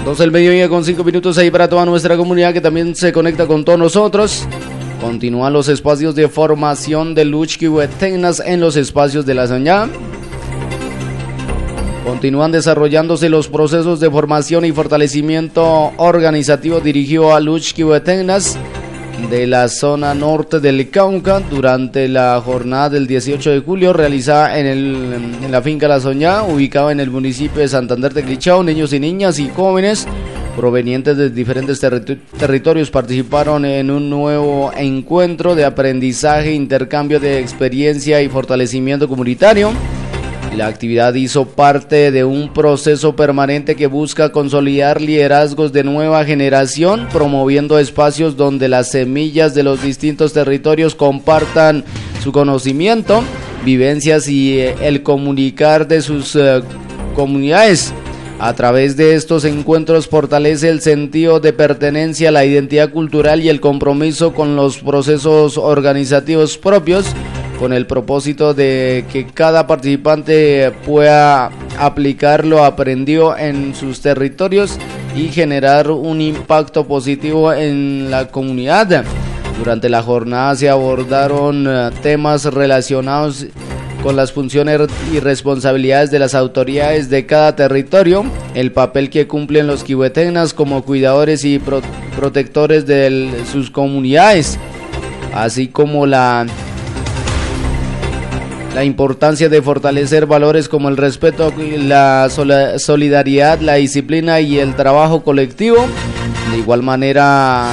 12 del mediodía con 5 minutos ahí para toda nuestra comunidad que también se conecta con todos nosotros. Continúan los espacios de formación de Luchquihuetennas en los espacios de la Soñá. Continúan desarrollándose los procesos de formación y fortalecimiento organizativo dirigido a Luchquihuetennas de la zona norte del Cauca durante la jornada del 18 de julio realizada en la finca La Soñá, ubicada en el municipio de Santander de Clichao. Niños y niñas y jóvenes provenientes de diferentes territorios participaron en un nuevo encuentro de aprendizaje, intercambio de experiencia y fortalecimiento comunitario. La actividad hizo parte de un proceso permanente que busca consolidar liderazgos de nueva generación, promoviendo espacios donde las semillas de los distintos territorios compartan su conocimiento, vivencias y el comunicar de sus comunidades. A través de estos encuentros fortalece el sentido de pertenencia, la identidad cultural y el compromiso con los procesos organizativos propios, con el propósito de que cada participante pueda aplicar lo aprendido en sus territorios y generar un impacto positivo en la comunidad. Durante la jornada se abordaron temas relacionados con las funciones y responsabilidades de las autoridades de cada territorio, el papel que cumplen los quihuetennas como cuidadores y protectores de sus comunidades, así como la importancia de fortalecer valores como el respeto, la solidaridad, la disciplina y el trabajo colectivo. De igual manera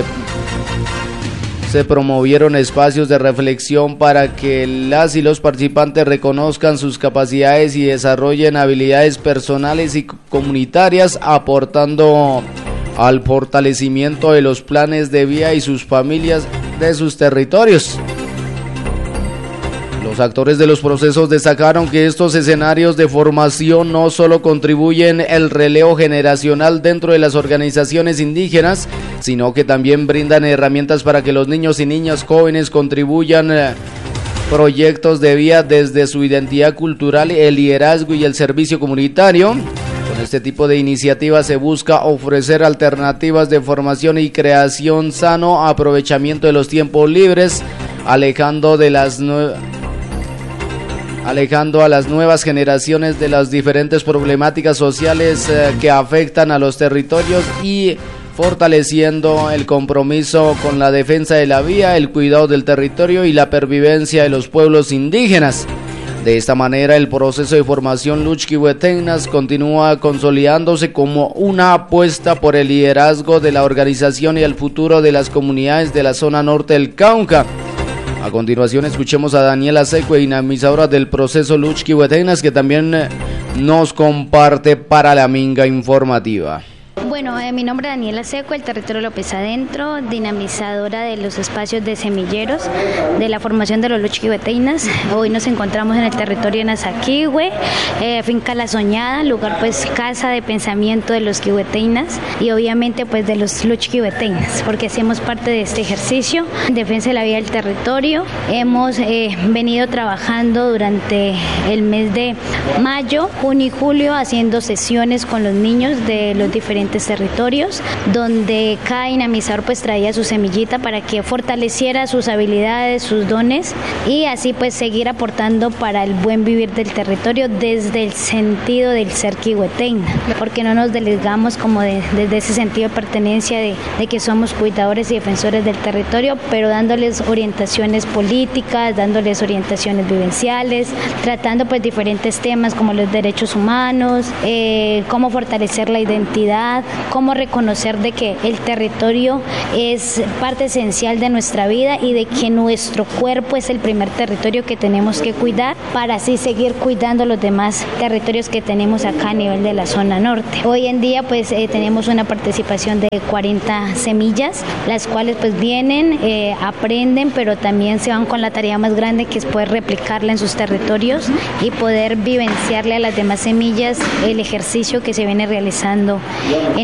se promovieron espacios de reflexión para que las y los participantes reconozcan sus capacidades y desarrollen habilidades personales y comunitarias, aportando al fortalecimiento de los planes de vida y sus familias de sus territorios. Los actores de los procesos destacaron que estos escenarios de formación no solo contribuyen el relevo generacional dentro de las organizaciones indígenas, sino que también brindan herramientas para que los niños y niñas jóvenes contribuyan proyectos de vida desde su identidad cultural, el liderazgo y el servicio comunitario. Con este tipo de iniciativas se busca ofrecer alternativas de formación y creación sano, aprovechamiento de los tiempos libres, alejando a las nuevas generaciones de las diferentes problemáticas sociales que afectan a los territorios y fortaleciendo el compromiso con la defensa de la vida, el cuidado del territorio y la pervivencia de los pueblos indígenas. De esta manera, el proceso de formación Luchquihuetennas continúa consolidándose como una apuesta por el liderazgo de la organización y el futuro de las comunidades de la zona norte del Cauca. A continuación escuchemos a Daniela Secue, dinamizadora del proceso Luchquihuetennas, que también nos comparte para la minga informativa. Bueno, mi nombre es Daniela Secue, el territorio López Adentro, dinamizadora de los espacios de semilleros de la formación de los Luchquihuetennas. Hoy nos encontramos en el territorio de Nazaquihue, finca La Soñada, lugar pues casa de pensamiento de los quihuetennas y obviamente pues de los Luchquihuetennas, porque hacemos parte de este ejercicio en defensa de la vida del territorio. Hemos venido trabajando durante el mes de mayo, junio y julio haciendo sesiones con los niños de los diferentes territorios, donde cada dinamizador pues traía su semillita para que fortaleciera sus habilidades, sus dones y así pues seguir aportando para el buen vivir del territorio desde el sentido del ser quihuetenna, porque no nos delegamos como desde ese sentido de pertenencia de que somos cuidadores y defensores del territorio, pero dándoles orientaciones políticas, dándoles orientaciones vivenciales, tratando pues diferentes temas como los derechos humanos, cómo fortalecer la identidad, cómo reconocer de que el territorio es parte esencial de nuestra vida y de que nuestro cuerpo es el primer territorio que tenemos que cuidar para así seguir cuidando los demás territorios que tenemos acá a nivel de la zona norte. Hoy en día pues tenemos una participación de 40 semillas, las cuales pues vienen, aprenden, pero también se van con la tarea más grande que es poder replicarla en sus territorios y poder vivenciarle a las demás semillas el ejercicio que se viene realizando en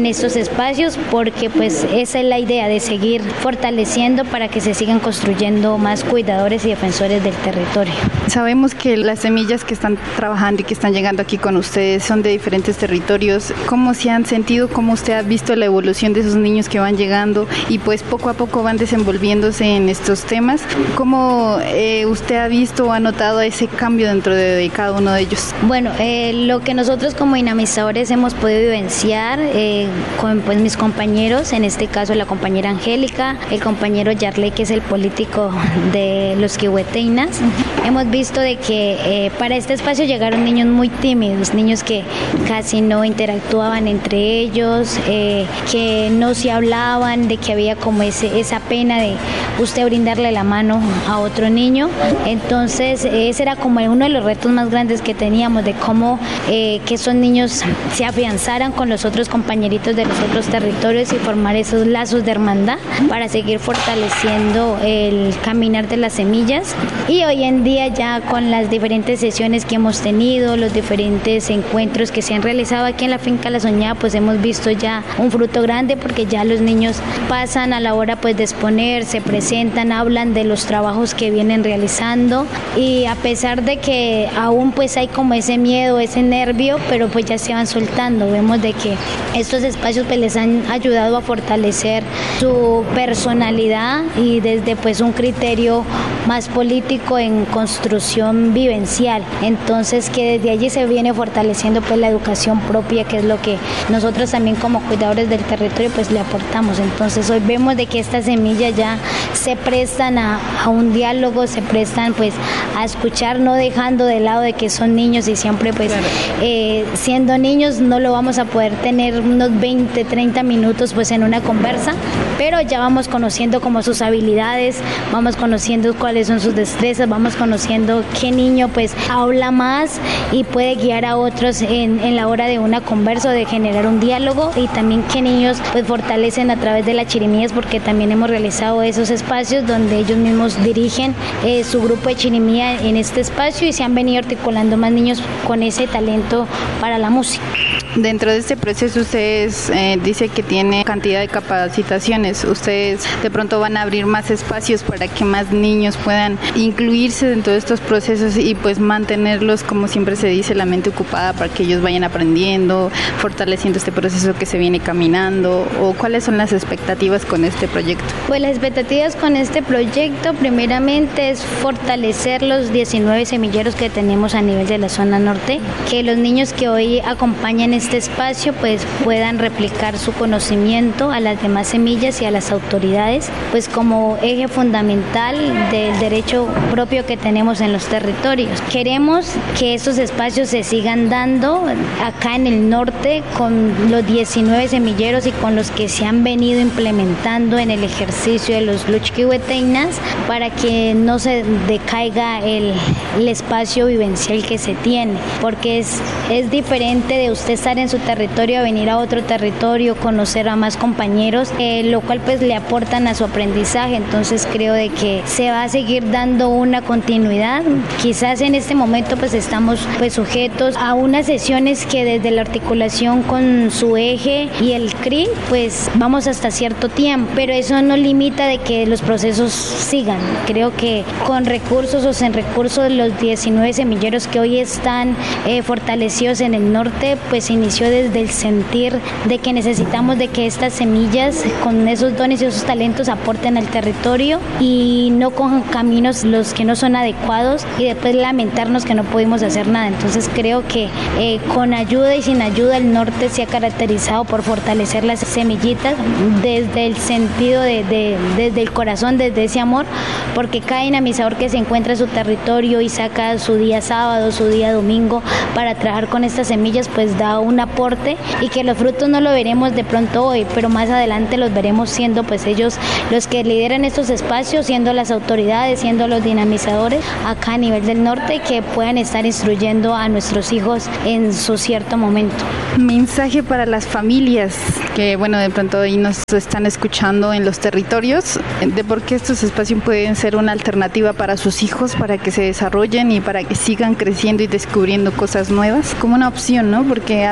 en estos espacios, porque pues esa es la idea de seguir fortaleciendo para que se sigan construyendo más cuidadores y defensores del territorio. Sabemos que las semillas que están trabajando y que están llegando aquí con ustedes son de diferentes territorios. ¿Cómo se han sentido? ¿Cómo usted ha visto la evolución de esos niños que van llegando y pues poco a poco van desenvolviéndose en estos temas? ¿Cómo usted ha visto o ha notado ese cambio dentro de cada uno de ellos? Bueno, lo que nosotros como dinamizadores hemos podido vivenciar con pues, mis compañeros, en este caso la compañera Angélica, el compañero Yarley, que es el político de los Quihueteinas, hemos visto de que para este espacio llegaron niños muy tímidos, niños que casi no interactuaban entre ellos, que no se hablaban, de que había como esa pena de usted brindarle la mano a otro niño. Entonces ese era como uno de los retos más grandes que teníamos, de cómo que esos niños se afianzaran con los otros compañeritos de los otros territorios y formar esos lazos de hermandad para seguir fortaleciendo el caminar de las semillas. Y hoy en día ya con las diferentes sesiones que hemos tenido, los diferentes encuentros que se han realizado aquí en la finca La Soñada, pues hemos visto ya un fruto grande, porque ya los niños pasan a la hora pues de exponer, se presentan, hablan de los trabajos que vienen realizando, y a pesar de que aún pues hay como ese miedo, ese nervio, pero pues ya se van soltando. Vemos de que estos espacios pues les han ayudado a fortalecer su personalidad y desde pues un criterio más político en construcción vivencial. Entonces que desde allí se viene fortaleciendo pues la educación propia, que es lo que nosotros también como cuidadores del territorio pues le aportamos. Entonces hoy vemos de que estas semillas ya se prestan a un diálogo, se prestan pues a escuchar, no dejando de lado de que son niños, y siempre pues siendo niños no lo vamos a poder tener unos 20, 30 minutos pues en una conversa, pero ya vamos conociendo como sus habilidades, vamos conociendo cuáles son sus destrezas, vamos conociendo qué niño pues habla más y puede guiar a otros en la hora de una conversa o de generar un diálogo, y también qué niños pues fortalecen a través de las chirimías, porque también hemos realizado esos espacios donde ellos mismos dirigen su grupo de chirimía en este espacio, y se han venido articulando más niños con ese talento para la música. Dentro de este proceso ustedes dice que tiene cantidad de capacitaciones. Ustedes de pronto van a abrir más espacios para que más niños puedan incluirse dentro de estos procesos y pues mantenerlos, como siempre se dice, la mente ocupada para que ellos vayan aprendiendo, fortaleciendo este proceso que se viene caminando. ¿O cuáles son las expectativas con este proyecto? Pues las expectativas con este proyecto primeramente es fortalecer los 19 semilleros que tenemos a nivel de la zona norte, que los niños que hoy acompañan este espacio pues puedan replicar su conocimiento a las demás semillas y a las autoridades, pues como eje fundamental del derecho propio que tenemos en los territorios. Queremos que estos espacios se sigan dando acá en el norte con los 19 semilleros y con los que se han venido implementando en el ejercicio de los Luch Quihueteinas, para que no se decaiga el espacio vivencial que se tiene, porque es diferente de usted estar en su territorio a venir a otro territorio, conocer a más compañeros, lo cual pues le aportan a su aprendizaje. Entonces creo de que se va a seguir dando una continuidad. Quizás en este momento pues estamos pues sujetos a unas sesiones que desde la articulación con su eje y el CRI pues vamos hasta cierto tiempo, pero eso no limita de que los procesos sigan. Creo que con recursos o sin recursos, los 19 semilleros que hoy están fortalecidos en el norte pues inició desde el sentir de que necesitamos de que estas semillas con esos dones y esos talentos aporten al territorio, y no con caminos los que no son adecuados y después lamentarnos que no pudimos hacer nada. Entonces creo que con ayuda y sin ayuda el norte se ha caracterizado por fortalecer las semillitas desde el sentido desde el corazón, desde ese amor, porque cada dinamizador que se encuentra en su territorio y saca su día sábado, su día domingo para trabajar con estas semillas pues da un aporte, y que los frutos no lo veremos de pronto hoy, pero más adelante los veremos siendo pues ellos los que lideran estos espacios, siendo las autoridades, siendo los dinamizadores acá a nivel del norte, que puedan estar instruyendo a nuestros hijos en su cierto momento. Mensaje para las familias que bueno de pronto hoy nos están escuchando en los territorios, de por qué estos espacios pueden ser una alternativa para sus hijos, para que se desarrollen y para que sigan creciendo y descubriendo cosas nuevas, como una opción, ¿no? Porque a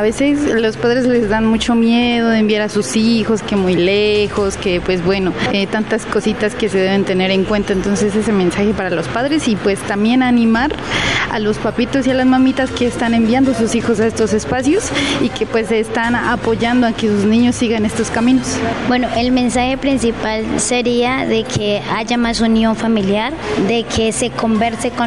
veces los padres les dan mucho miedo de enviar a sus hijos, que muy lejos, que pues bueno, tantas cositas que se deben tener en cuenta. Entonces ese mensaje para los padres y pues también animar a los papitos y a las mamitas que están enviando sus hijos a estos espacios y que pues están apoyando a que sus niños sigan estos caminos. Bueno, el mensaje principal sería de que haya más unión familiar, de que se converse con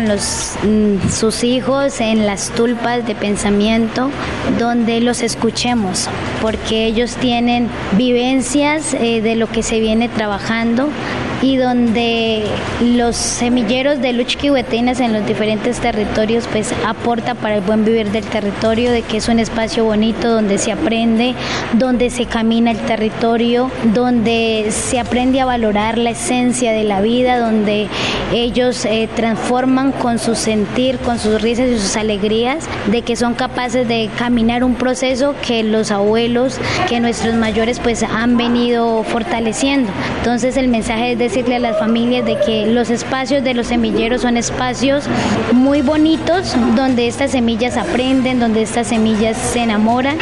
sus hijos en las tulpas de pensamiento, donde los escuchemos, porque ellos tienen vivencias de lo que se viene trabajando y donde los semilleros de Luchquihuetenas en los diferentes territorios pues aporta para el buen vivir del territorio, de que es un espacio bonito donde se aprende, donde se camina el territorio, donde se aprende a valorar la esencia de la vida, donde ellos transforman con su sentir, con sus risas y sus alegrías, de que son capaces de caminar un proceso que los abuelos, que nuestros mayores pues han venido fortaleciendo. Entonces el mensaje es decirle a las familias de que los espacios de los semilleros son espacios muy bonitos, donde estas semillas aprenden, donde estas semillas se enamoran,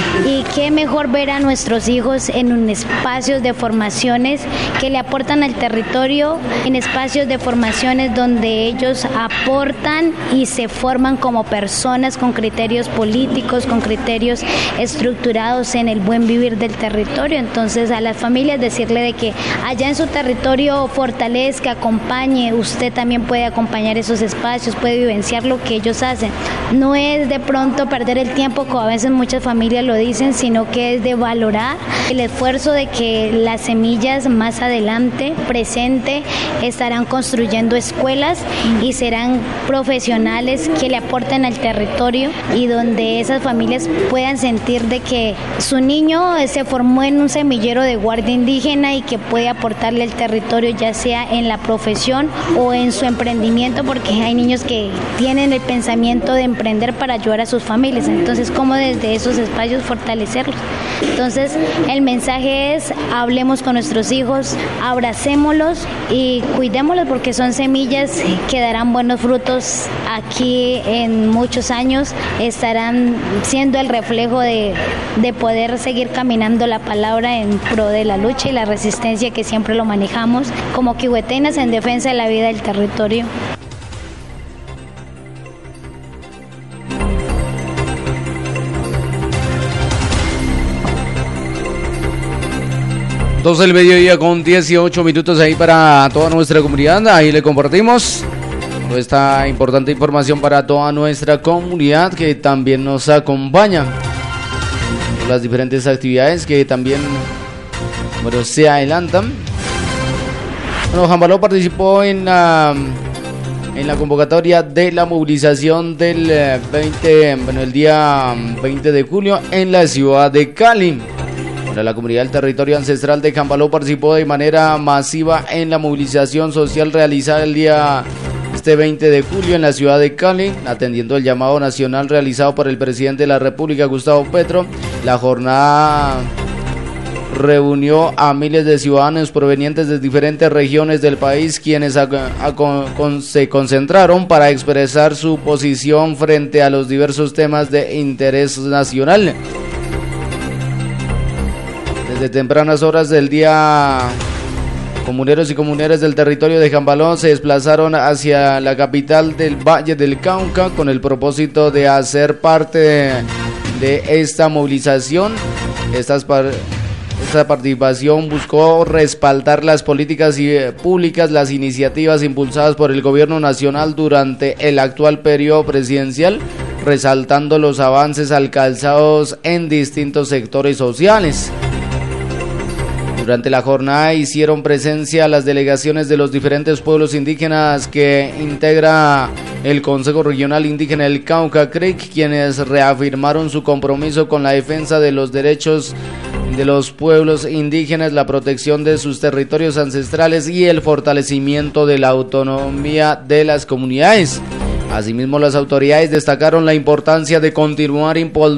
y qué mejor ver a nuestros hijos en un espacios de formaciones que le aportan al territorio, en espacios de formaciones donde ellos aportan y se forman como personas con criterios políticos, con criterios estructurados en el buen vivir del territorio. Entonces a las familias decirle de que allá en su territorio fortalezca, acompañe, usted también puede acompañar esos espacios, puede vivenciar lo que ellos hacen. No es de pronto perder el tiempo, como a veces muchas familias lo dicen, sino que es de valorar el esfuerzo de que las semillas más adelante, presente, estarán construyendo escuelas y serán profesionales que le aporten al territorio, y donde esas familias puedan sentir de que su niño se formó en un semillero de guardia indígena y que puede aportarle al territorio, ya sea en la profesión o en su emprendimiento, porque hay niños que tienen el pensamiento de emprender para ayudar a sus familias. Entonces, ¿cómo desde esos espacios fortalecerlos? Entonces, el mensaje es: hablemos con nuestros hijos, abracémoslos y cuidémoslos, porque son semillas que darán buenos frutos aquí en muchos años, estarán siendo el reflejo de poder seguir caminando la palabra en pro de la lucha y la resistencia, que siempre lo manejamos como quihuetenas en defensa de la vida del territorio. Entonces el mediodía con 18 minutos ahí para toda nuestra comunidad. Ahí le compartimos esta importante información para toda nuestra comunidad que también nos acompaña por las diferentes actividades que también se adelantan. Bueno, Jambaló participó en la convocatoria de la movilización del el día 20 de julio en la ciudad de Cali. La comunidad del territorio ancestral de Jambaló participó de manera masiva en la movilización social realizada el día 20 de julio en la ciudad de Cali, atendiendo el llamado nacional realizado por el presidente de la República, Gustavo Petro. La jornada reunió a miles de ciudadanos provenientes de diferentes regiones del país, quienes se concentraron para expresar su posición frente a los diversos temas de interés nacional. Desde tempranas horas del día, comuneros y comuneras del territorio de Jambaló se desplazaron hacia la capital del Valle del Cauca con el propósito de hacer parte de esta movilización. Esta participación buscó respaldar las políticas públicas, las iniciativas impulsadas por el gobierno nacional durante el actual periodo presidencial, resaltando los avances alcanzados en distintos sectores sociales. Durante la jornada hicieron presencia las delegaciones de los diferentes pueblos indígenas que integra el Consejo Regional Indígena del Cauca, CRIC, quienes reafirmaron su compromiso con la defensa de los derechos de los pueblos indígenas, la protección de sus territorios ancestrales y el fortalecimiento de la autonomía de las comunidades. Asimismo, las autoridades destacaron la importancia de continuar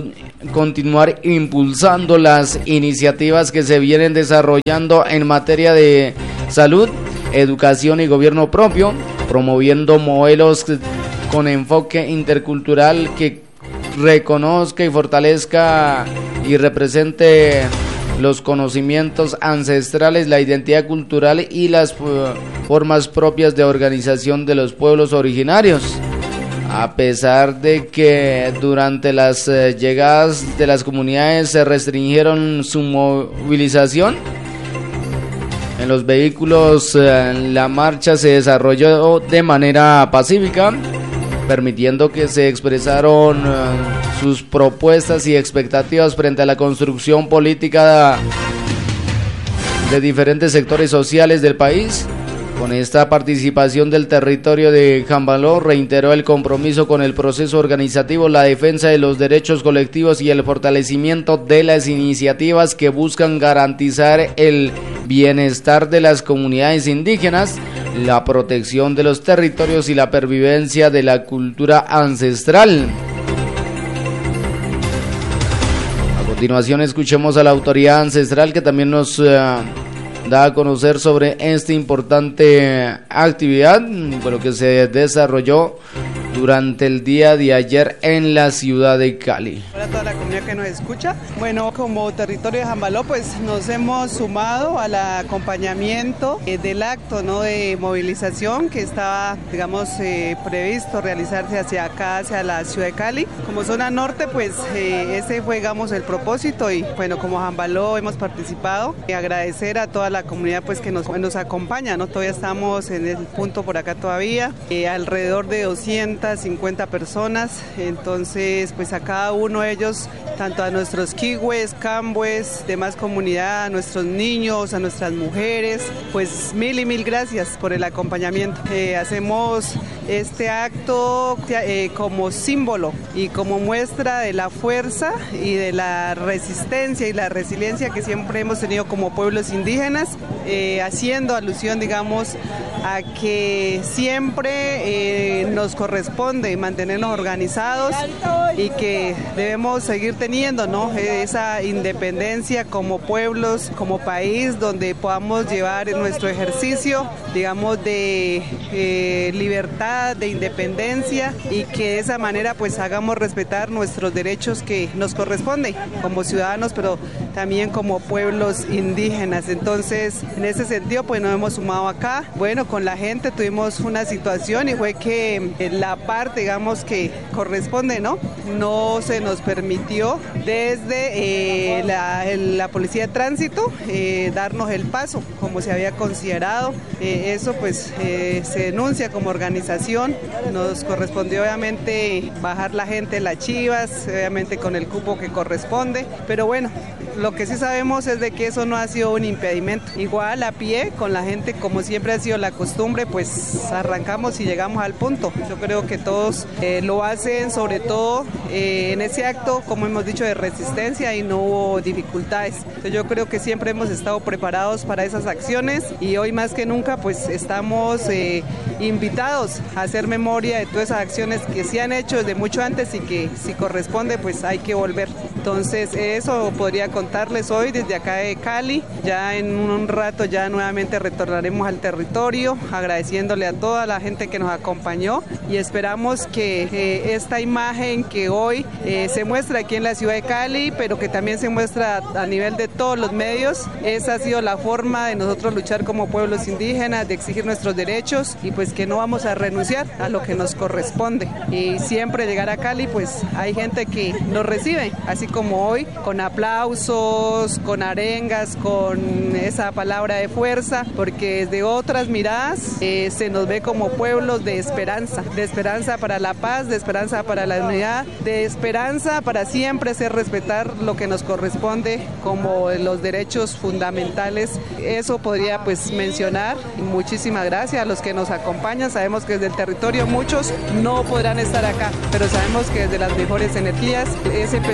impulsando las iniciativas que se vienen desarrollando en materia de salud, educación y gobierno propio, promoviendo modelos con enfoque intercultural que reconozca y fortalezca y represente los conocimientos ancestrales, la identidad cultural y las formas propias de organización de los pueblos originarios. A pesar de que durante las llegadas de las comunidades se restringieron su movilización, en los vehículos la marcha se desarrolló de manera pacífica, permitiendo que se expresaron sus propuestas y expectativas frente a la construcción política de diferentes sectores sociales del país. Con esta participación del territorio de Jambaló reiteró el compromiso con el proceso organizativo, la defensa de los derechos colectivos y el fortalecimiento de las iniciativas que buscan garantizar el bienestar de las comunidades indígenas, la protección de los territorios y la pervivencia de la cultura ancestral. A continuación escuchemos a la autoridad ancestral que también nos da a conocer sobre esta importante actividad, bueno, que se desarrolló durante el día de ayer en la ciudad de Cali. Hola a toda la comunidad que nos escucha. Bueno, como territorio de Jambaló, pues nos hemos sumado al acompañamiento del acto, ¿no?, de movilización que estaba, digamos, previsto realizarse hacia acá, hacia la ciudad de Cali. Como zona norte, pues ese fue, digamos, el propósito y bueno, como Jambaló hemos participado. Agradecer a toda la comunidad pues que nos acompaña, ¿no? Todavía estamos en el punto por acá todavía, alrededor de 250 personas, entonces pues a cada uno de ellos, tanto a nuestros kiwes, cambues, demás comunidad, a nuestros niños, a nuestras mujeres, pues mil y mil gracias por el acompañamiento. Hacemos este acto como símbolo y como muestra de la fuerza y de la resistencia y la resiliencia que siempre hemos tenido como pueblos indígenas, haciendo alusión, digamos, a que siempre nos corresponde mantenernos organizados y que debemos seguir teniendo, ¿no?, esa independencia como pueblos, como país, donde podamos llevar nuestro ejercicio, digamos, de libertad, de independencia, y que de esa manera pues hagamos respetar nuestros derechos que nos corresponden como ciudadanos, pero también como pueblos indígenas. Entonces, en ese sentido, pues nos hemos sumado acá. Bueno, con la gente tuvimos una situación y fue que la parte, digamos, que corresponde, no se nos permitió desde la policía de tránsito darnos el paso como se había considerado. Eso pues se denuncia como organización. Nos correspondió obviamente bajar la gente, las chivas, obviamente con el cupo que corresponde, pero bueno, lo que sí sabemos es de que eso no ha sido un impedimento. Igual a pie, con la gente, como siempre ha sido la costumbre, pues arrancamos y llegamos al punto. Yo creo que todos lo hacen, sobre todo en ese acto, como hemos dicho, de resistencia, y no hubo dificultades. Entonces yo creo que siempre hemos estado preparados para esas acciones y hoy más que nunca pues estamos invitados a hacer memoria de todas esas acciones que se han hecho desde mucho antes y que si corresponde pues hay que volver. Entonces eso podría contarles hoy desde acá de Cali. Ya en un rato ya nuevamente retornaremos al territorio, agradeciéndole a toda la gente que nos acompañó, y esperamos que esta imagen que hoy se muestra aquí en la ciudad de Cali, pero que también se muestra a nivel de todos los medios, esa ha sido la forma de nosotros luchar como pueblos indígenas, de exigir nuestros derechos, y pues que no vamos a renunciar a lo que nos corresponde. Y siempre llegar a Cali pues hay gente que nos recibe, así como hoy, con aplausos, con arengas, con esa palabra de fuerza, porque desde otras miradas se nos ve como pueblos de esperanza para la paz, de esperanza para la unidad, de esperanza para siempre hacer respetar lo que nos corresponde como los derechos fundamentales. Eso podría pues mencionar. Muchísimas gracias a los que nos acompañan. Sabemos que desde el territorio muchos no podrán estar acá, pero sabemos que desde las mejores energías ese pensamiento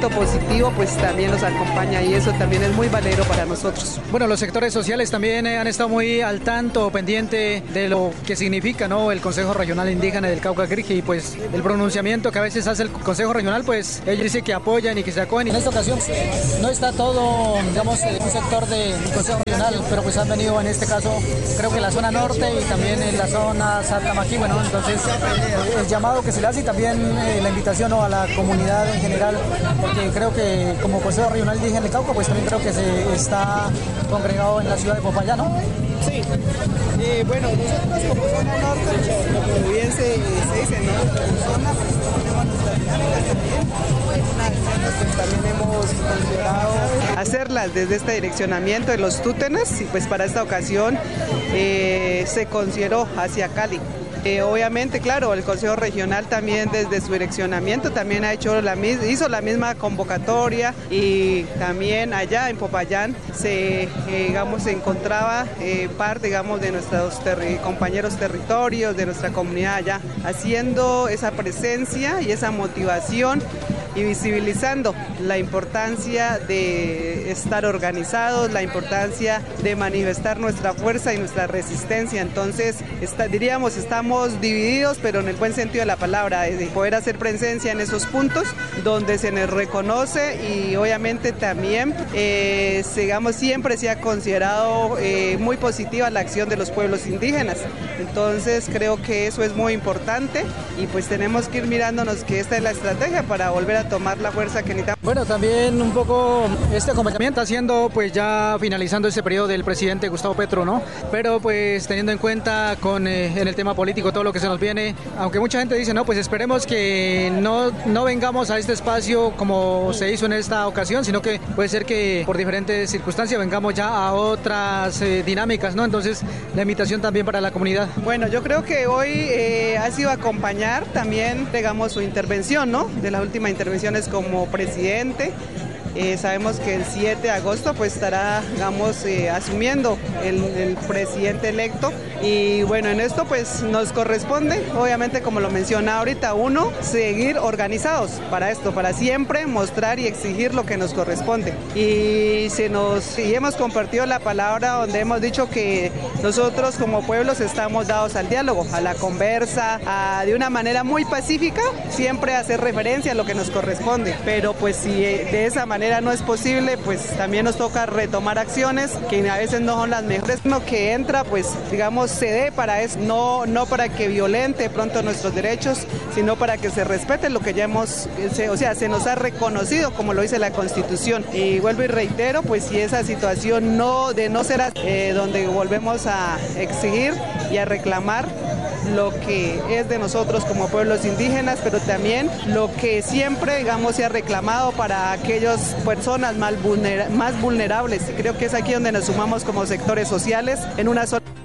sentimiento positivo pues también nos acompaña y eso también es muy valero para nosotros. Bueno, los sectores sociales también han estado muy al tanto, pendiente de lo que significa, ¿no?, el Consejo Regional Indígena del Cauca Grigio, y pues el pronunciamiento que a veces hace el Consejo Regional, pues ellos dicen que apoyan y que se acogen. En esta ocasión no está todo, digamos, un sector del Consejo Regional, pero pues han venido en este caso, creo que en la zona norte y también en la zona Saltamaquí, bueno, entonces el llamado que se le hace y también la invitación, ¿no?, a la comunidad en general, porque creo que como Consejo Regional Indígena del Cauca, pues también creo que se está congregado en la ciudad de Popayán, ¿no? Sí, bueno, nosotros como zona norte, como bien se dice, ¿no?, zona, pues tenemos nuestras dinámicas también, algunas acciones que también hemos considerado hacerlas desde este direccionamiento de los tútenes, y pues para esta ocasión se consideró hacia Cali. Obviamente, claro, el Consejo Regional también desde su direccionamiento también hizo la misma convocatoria, y también allá en Popayán se encontraba parte, digamos, de nuestros compañeros territorios, de nuestra comunidad allá, haciendo esa presencia y esa motivación y visibilizando la importancia de estar organizados, la importancia de manifestar nuestra fuerza y nuestra resistencia. Entonces, diríamos, estamos divididos, pero en el buen sentido de la palabra, de poder hacer presencia en esos puntos donde se nos reconoce, y obviamente también, siempre se ha considerado muy positiva la acción de los pueblos indígenas. Entonces, creo que eso es muy importante, y pues tenemos que ir mirándonos que esta es la estrategia para volver a tomar la fuerza que necesitamos. Bueno, también un poco este acompañamiento haciendo, pues ya finalizando este periodo del presidente Gustavo Petro, ¿no? Pero pues teniendo en cuenta en el tema político todo lo que se nos viene, aunque mucha gente dice, no, pues esperemos que no vengamos a este espacio como se hizo en esta ocasión, sino que puede ser que por diferentes circunstancias vengamos ya a otras dinámicas, ¿no? Entonces, la invitación también para la comunidad. Bueno, yo creo que hoy ha sido acompañar también, digamos, su intervención, ¿no?, de las últimas intervenciones como presidente. Sabemos que el 7 de agosto pues estará, digamos, asumiendo el presidente electo, y bueno, en esto pues nos corresponde, obviamente, como lo menciona ahorita, uno, seguir organizados para esto, para siempre mostrar y exigir lo que nos corresponde, y hemos compartido la palabra donde hemos dicho que nosotros como pueblos estamos dados al diálogo, a la conversa, de una manera muy pacífica, siempre hacer referencia a lo que nos corresponde, pero pues si de esa manera no es posible, pues también nos toca retomar acciones que a veces no son las mejores. Lo que entra, pues digamos, se dé para eso, no para que violente pronto nuestros derechos, sino para que se respete lo que ya se nos ha reconocido, como lo dice la Constitución. Y vuelvo y reitero, pues si esa situación no será donde volvemos a exigir y a reclamar lo que es de nosotros como pueblos indígenas, pero también lo que siempre, digamos, se ha reclamado para aquellas personas más vulnerables. Y creo que es aquí donde nos sumamos como sectores sociales en una sola